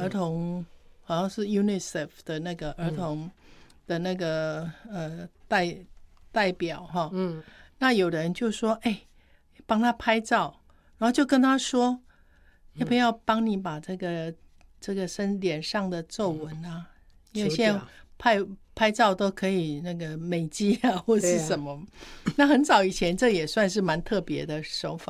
童，好像是 UNICEF 的那个儿童的那个代表哈。那有人就说帮他拍照，然后就跟他说要不要帮你把这个脸上的皱纹啊，因为现在拍照都可以那个美肌啊或是什么。那很早以前这也算是蛮特别的手法。